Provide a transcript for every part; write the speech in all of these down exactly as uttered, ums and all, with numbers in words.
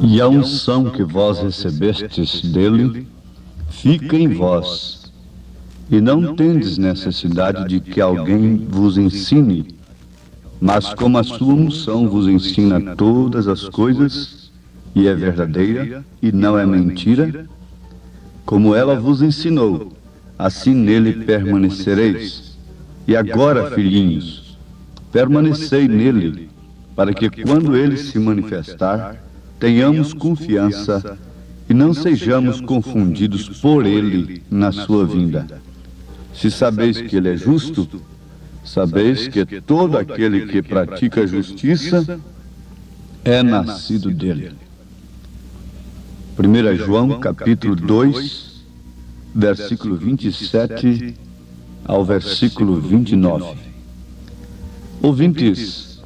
E a unção que vós recebestes dele fica em vós, e não tendes necessidade de que alguém vos ensine, mas como a sua unção vos ensina todas as coisas, e é verdadeira e não é mentira, como ela vos ensinou, assim nele permanecereis. E agora, filhinhos, permanecei nele, para que quando ele se manifestar, tenhamos confiança e não sejamos confundidos por ele na sua vinda. Se sabeis que ele é justo, sabeis que todo aquele que pratica a justiça é nascido dele. primeira João, capítulo dois, versículo vinte e sete ao versículo vinte e nove. Ouvintes,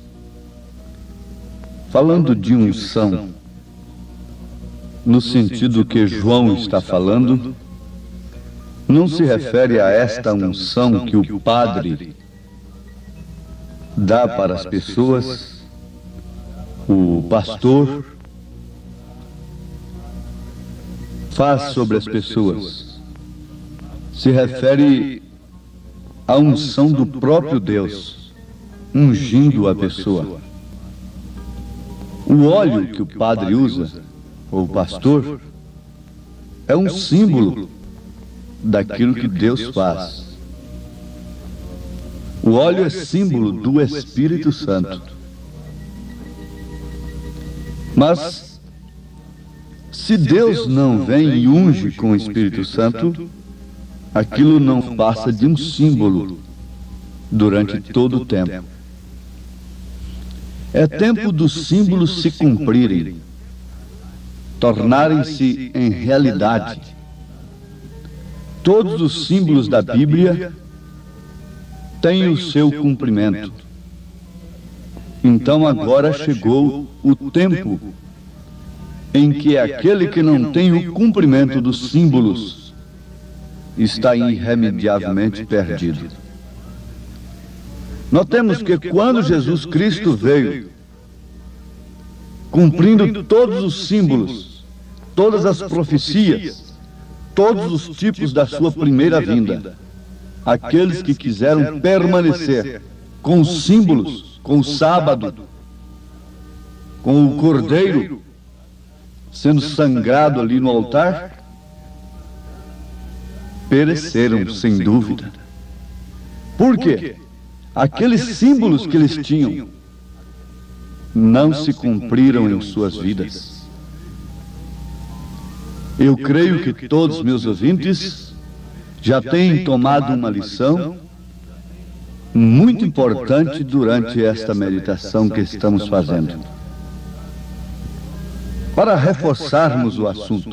falando de unção, no sentido que João está falando, não se refere a esta unção que o Padre dá para as pessoas, o pastor faz sobre as pessoas. Se refere à unção do próprio Deus, ungindo a pessoa. O óleo que o padre usa, ou o pastor, é um símbolo daquilo que Deus faz. O óleo é símbolo do Espírito Santo. Mas, se Deus não vem e unge com o Espírito Santo, aquilo não passa de um símbolo durante todo o tempo. É tempo dos símbolos se cumprirem, tornarem-se em realidade. Todos os símbolos da Bíblia têm o seu cumprimento. Então agora chegou o tempo em que aquele que não tem o cumprimento dos símbolos está irremediavelmente perdido. Notemos que quando Jesus Cristo veio, cumprindo todos os símbolos, todas as profecias, todos os tipos da sua primeira vinda, aqueles que quiseram permanecer com os símbolos, com o sábado, com o cordeiro sendo sangrado ali no altar, pereceram sem dúvida. Por quê? Aqueles símbolos que eles tinham não se cumpriram em suas vidas. Eu creio que todos meus ouvintes já têm tomado uma lição muito importante durante esta meditação que estamos fazendo. Para reforçarmos o assunto,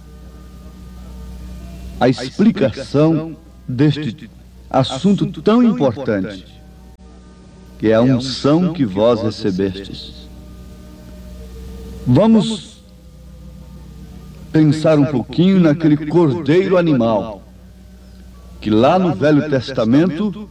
a explicação deste assunto tão importante, que é a unção que vós recebestes. Vamos pensar um pouquinho naquele cordeiro animal, que lá no Velho Testamento,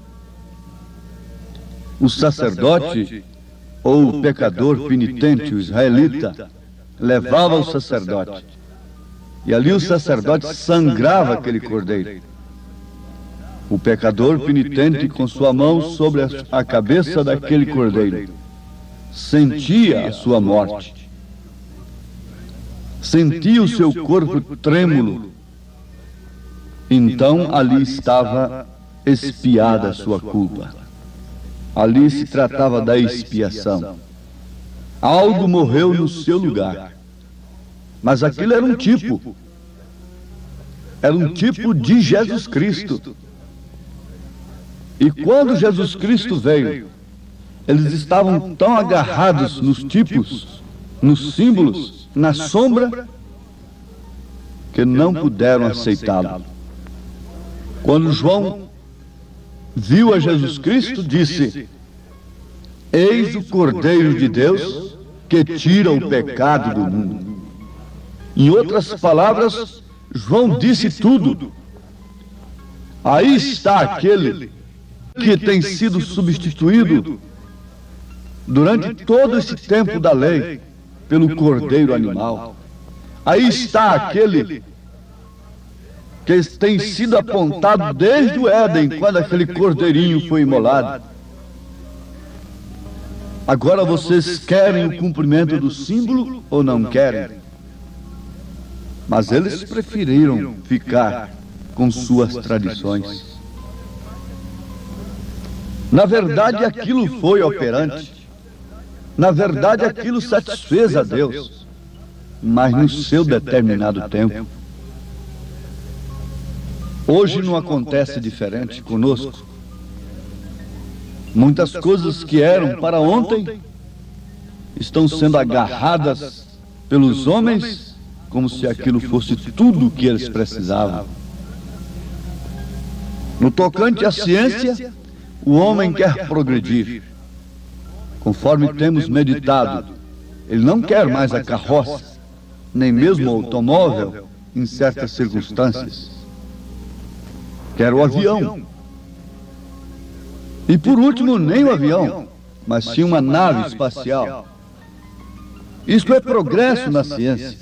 o sacerdote ou o pecador penitente, o israelita, levava o sacerdote. E ali o sacerdote sangrava aquele cordeiro. O pecador penitente, com sua mão sobre a, a cabeça daquele cordeiro, sentia a sua morte. Sentia o seu corpo trêmulo. Então ali estava expiada a sua culpa. Ali se tratava da expiação. Algo morreu no seu lugar. Mas aquilo era um tipo. Era um tipo de Jesus Cristo. E quando Jesus Cristo veio, eles estavam tão agarrados nos tipos, nos símbolos, na sombra, que não puderam aceitá-lo. Quando João viu a Jesus Cristo, disse: eis o Cordeiro de Deus que tira o pecado do mundo. Em outras palavras, João disse tudo. Aí está aquele que tem sido substituído durante todo esse tempo da lei, pelo cordeiro animal. Aí está aquele que tem sido apontado desde o Éden, quando aquele cordeirinho foi imolado. Agora vocês querem o cumprimento do símbolo ou não querem? Mas eles preferiram ficar com suas tradições. Na verdade, aquilo foi operante. Na verdade, aquilo satisfez a Deus, mas no seu determinado tempo. Hoje não acontece diferente conosco. Muitas coisas que eram para ontem estão sendo agarradas pelos homens como se aquilo fosse tudo o que eles precisavam. No tocante à ciência, o homem quer progredir. Conforme temos meditado, ele não quer mais a carroça, nem mesmo o automóvel em certas circunstâncias. Quer o avião. E por último, nem o avião, mas sim uma nave espacial. Isto é progresso na ciência.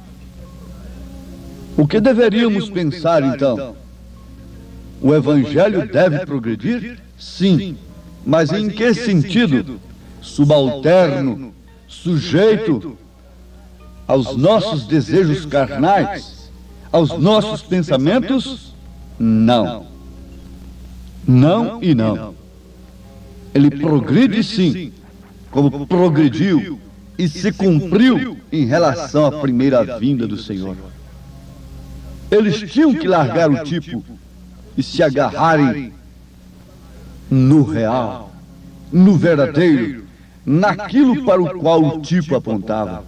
O que deveríamos pensar então? O Evangelho deve progredir? Sim. Mas em que sentido? Subalterno, sujeito aos nossos desejos carnais, aos nossos pensamentos? Não. Não e não. Ele progride sim, como progrediu e se cumpriu em relação à primeira vinda do Senhor. Eles tinham que largar o tipo e se agarrarem no real, no verdadeiro, naquilo para o qual o tipo apontava.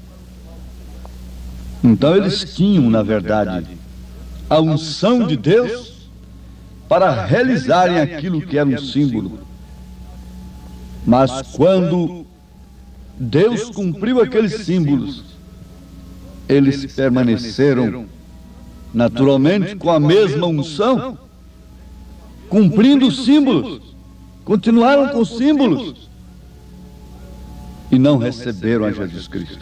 Então eles tinham, na verdade, a unção de Deus para realizarem aquilo que era um símbolo. Mas quando Deus cumpriu aqueles símbolos, eles permaneceram naturalmente com a mesma unção, cumprindo os símbolos, continuaram com os símbolos e não receberam a Jesus Cristo.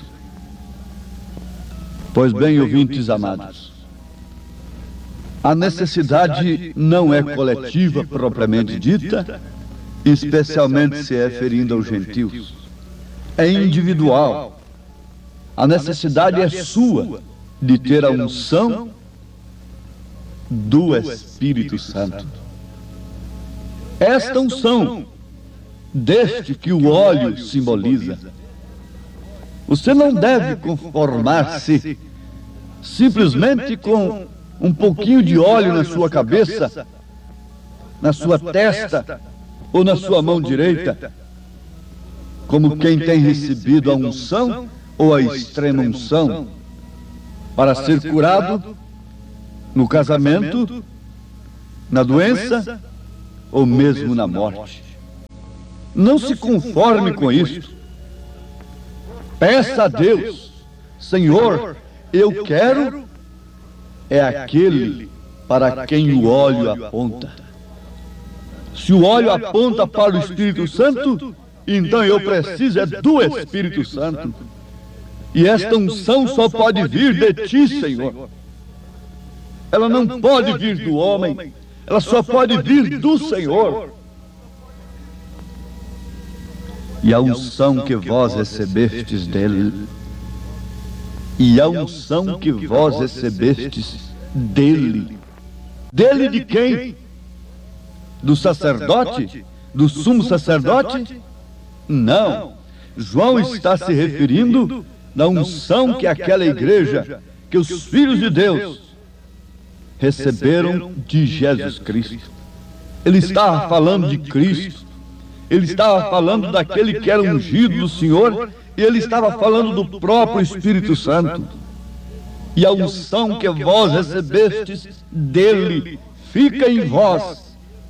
Pois bem, ouvintes amados, a necessidade não é coletiva propriamente dita, especialmente se referindo aos gentios. É individual. A necessidade é sua de ter a unção do Espírito Santo. Esta unção, deste que o óleo simboliza. Você não deve conformar-se simplesmente com um pouquinho de óleo na sua cabeça, na sua testa ou na sua mão direita, como quem tem recebido a unção ou a extrema unção para ser curado no casamento, na doença ou mesmo na morte. Não se conforme com isto. Peça a Deus: Senhor, eu quero é aquele para quem o óleo aponta. Se o óleo aponta para o Espírito Santo, então eu preciso é do Espírito Santo. E esta unção só pode vir de ti, Senhor. Ela não pode vir do homem, ela só pode vir do Senhor. E a unção que vós recebestes dele, e a unção que vós recebestes dele. Dele de quem? Do sacerdote? Do sumo sacerdote? Não. João está se referindo da unção que aquela igreja, que os filhos de Deus receberam de Jesus Cristo. Ele estava falando de Cristo. Ele estava falando daquele que era ungido do Senhor, e ele estava falando do próprio Espírito Santo. E a unção que vós recebestes dele fica em vós.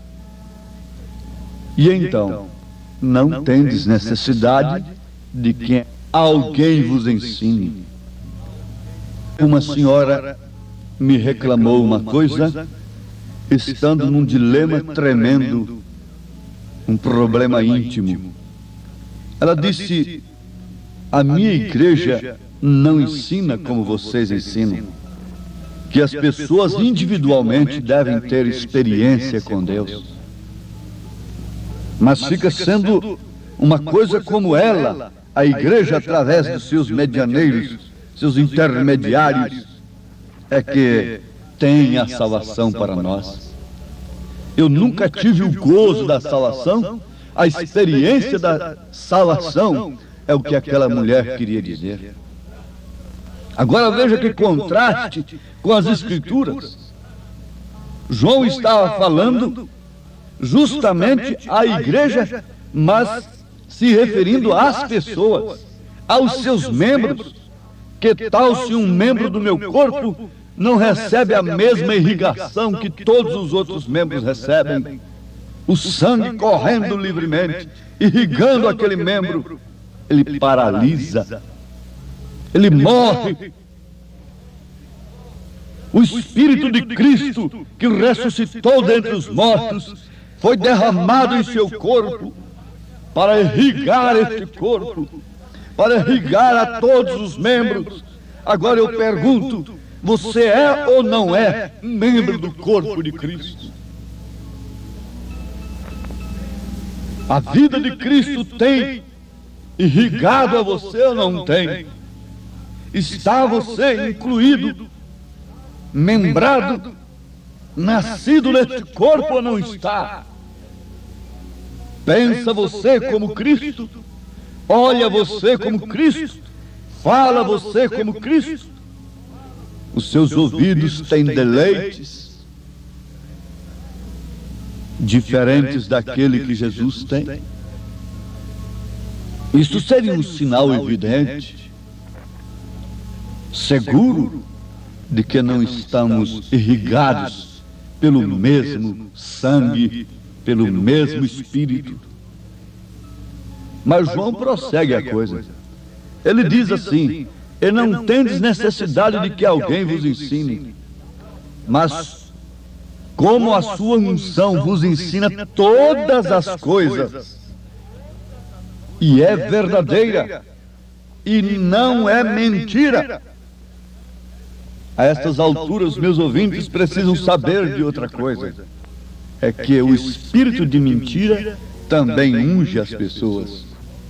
E então, não tendes necessidade de que alguém vos ensine. Uma senhora me reclamou uma coisa, estando num dilema tremendo, um problema íntimo. Ela disse: A minha igreja não ensina como vocês ensinam, que as pessoas individualmente devem ter experiência com Deus. Mas fica sendo uma coisa como ela, a igreja, através dos seus medianeiros, seus intermediários, é que tem a salvação para nós. Eu nunca tive o gozo da salvação, a experiência da salvação é o que aquela mulher queria dizer. Agora veja que contraste com as Escrituras. João estava falando justamente à igreja, mas se referindo às pessoas, aos seus membros. Que tal se um membro do meu corpo não recebe a mesma irrigação que todos os outros membros recebem? O sangue correndo livremente, irrigando aquele membro, ele paralisa, ele morre. O Espírito de Cristo, que ressuscitou dentre os mortos, foi derramado em seu corpo para irrigar este corpo, para irrigar a todos os membros. Agora eu pergunto, você é ou não é membro do corpo de Cristo? A vida de Cristo tem irrigado a você ou não tem? Está você incluído, membrado, nascido neste corpo ou não está? Pensa você como Cristo? Olha você como Cristo? Fala você como Cristo? Os seus ouvidos têm deleites diferentes daquele que Jesus tem? Isso seria um sinal evidente, seguro, de que não estamos irrigados pelo mesmo sangue, pelo mesmo Espírito. Mas João prossegue a coisa. Ele diz assim: e não tendes necessidade de que alguém vos ensine, mas como a sua unção vos ensina todas as coisas, e é verdadeira, e não é mentira. A estas alturas, meus ouvintes precisam saber de outra coisa: é que o espírito de mentira também unge as pessoas.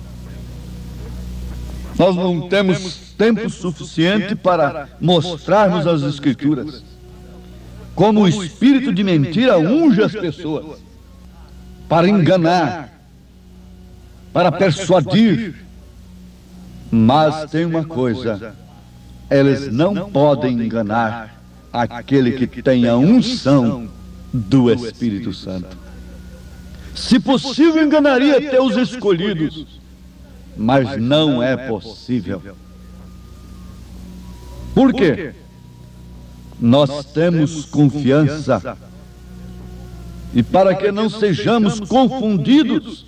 Nós não temos tempo suficiente para mostrarmos as Escrituras como o espírito de mentira unge as pessoas para enganar, para persuadir. Mas tem uma coisa: eles não podem enganar aquele que tem a unção do Espírito Santo. Se possível, enganaria até os escolhidos, mas não é possível. Por quê? Nós temos confiança, e para que não sejamos confundidos,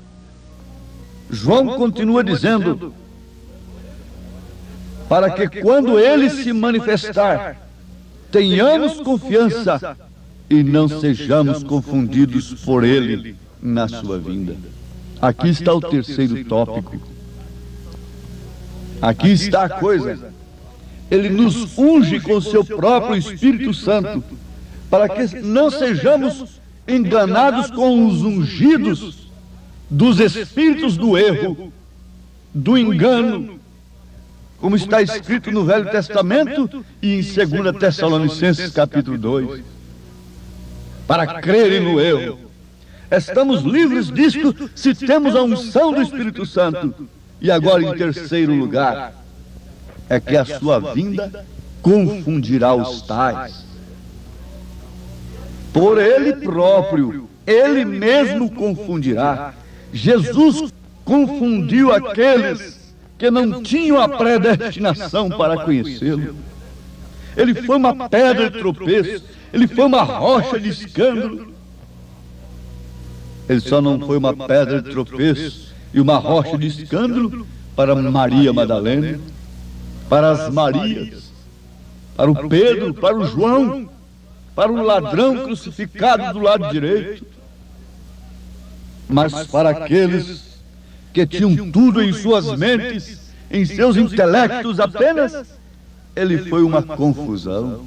João continua dizendo: para que quando ele se manifestar, tenhamos confiança e não sejamos confundidos por ele na sua vinda. Aqui está o terceiro tópico. Aqui está a coisa. Ele nos unge com seu próprio Espírito Santo, para que não sejamos enganados com os ungidos dos espíritos do erro, do engano, como está escrito no Velho Testamento e em segunda Tessalonicenses capítulo dois, para crerem no erro. Estamos livres disto se temos a unção do Espírito Santo. E agora, em terceiro lugar, é que a sua vinda confundirá os tais. Por ele próprio, ele mesmo confundirá. Jesus confundiu aqueles que não tinham a predestinação para conhecê-lo. Ele foi uma pedra de tropeço, ele foi uma rocha de escândalo. Ele só não foi uma pedra de tropeço e uma rocha de escândalo para Maria Madalena, para as Marias, para o Pedro, para o João, para o ladrão crucificado do lado direito, mas para aqueles que tinham tudo em suas mentes em seus intelectos apenas, ele foi uma confusão.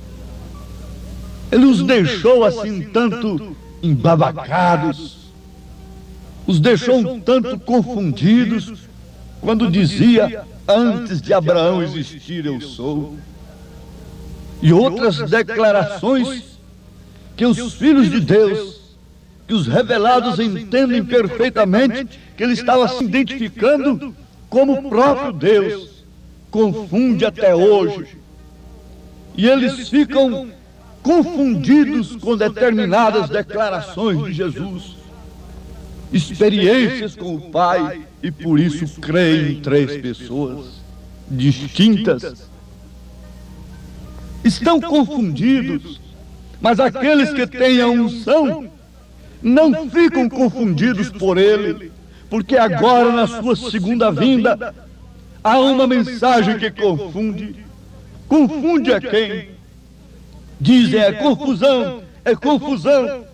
Ele os deixou assim um tanto embabacados, os deixou um tanto confundidos, quando dizia, antes de Abraão existir eu sou. E outras declarações que os filhos de Deus, que os revelados entendem perfeitamente que ele estava se identificando como o próprio Deus, confunde até hoje. E eles ficam confundidos com determinadas declarações de Jesus, experiências com o Pai, e por isso creem em três pessoas distintas. Estão confundidos, mas aqueles que têm a unção não ficam confundidos por ele, porque agora na sua segunda vinda há uma mensagem que confunde. Confunde a quem? Dizem é confusão, é confusão.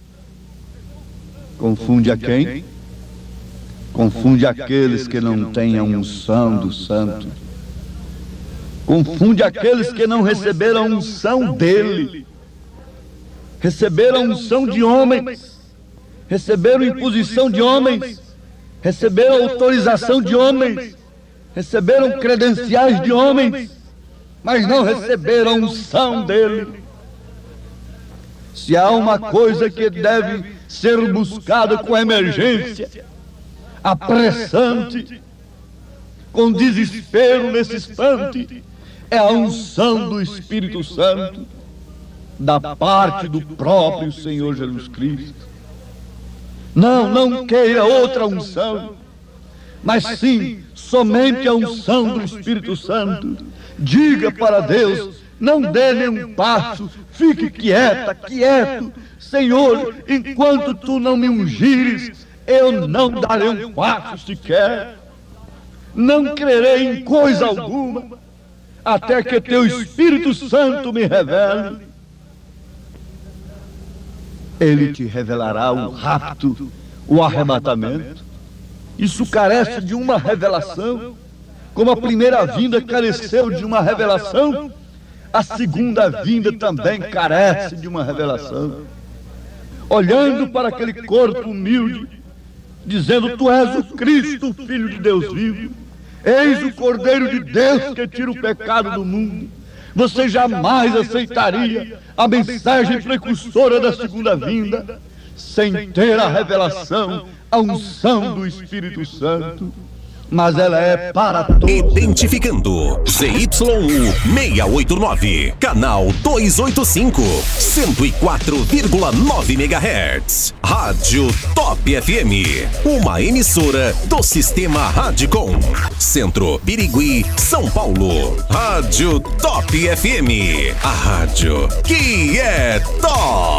Confunde a quem? Confunde aqueles que não têm a unção do Santo. Confunde aqueles que não receberam a unção dele. Receberam a unção de homens. Receberam imposição de homens. Receberam autorização de homens. Receberam credenciais de homens. Mas não receberam a unção dele. Se há uma coisa que deve ser buscada com emergência, apressante, com desespero nesse instante, é a unção do Espírito Santo, da parte do próprio Senhor Jesus Cristo. Não, não queira outra unção, mas sim, somente a unção do Espírito Santo. Diga para Deus, não dê nenhum passo, fique quieta, quieto. Senhor, enquanto tu não me ungires, eu não darei um passo sequer. Não crerei em coisa alguma, até que teu Espírito Santo me revele. Ele te revelará o rapto, o arrebatamento. Isso carece de uma revelação. Como a primeira vinda careceu de uma revelação, a segunda vinda também carece de uma revelação. Olhando para aquele corpo humilde, dizendo, tu és o Cristo, o Filho de Deus vivo, eis o Cordeiro de Deus que tira o pecado do mundo. Você jamais aceitaria a mensagem precursora da segunda vinda sem ter a revelação, a unção do Espírito Santo. Mas ela é para todos. Identificando Z Y U seiscentos e oitenta e nove, canal duzentos e oitenta e cinco, cento e quatro vírgula nove megahertz. Rádio Top F M, uma emissora do Sistema Radicom. Centro, Birigui, São Paulo. Rádio Top F M, a rádio que é top.